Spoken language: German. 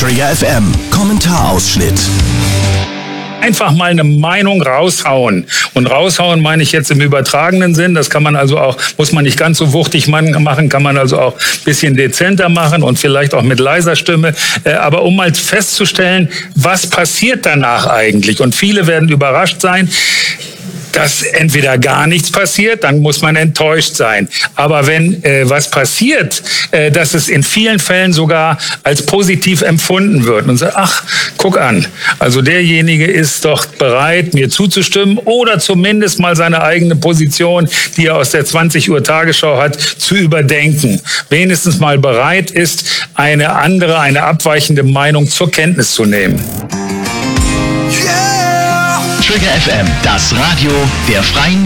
Trigger FM Kommentarausschnitt. Einfach mal eine Meinung raushauen. Und raushauen meine ich jetzt im übertragenen Sinn. Das kann man also auch, muss man nicht ganz so wuchtig machen, kann man also auch ein bisschen dezenter machen und vielleicht auch mit leiser Stimme. Aber um mal festzustellen, was passiert danach eigentlich? Und viele werden überrascht sein, dass entweder gar nichts passiert, dann muss man enttäuscht sein. Aber wenn was passiert, dass es in vielen Fällen sogar als positiv empfunden wird und sagt, ach, guck an, also derjenige ist doch bereit, mir zuzustimmen oder zumindest mal seine eigene Position, die er aus der 20 Uhr Tagesschau hat, zu überdenken. Wenigstens mal bereit ist, eine abweichende Meinung zur Kenntnis zu nehmen. Trigger FM, das Radio der Freien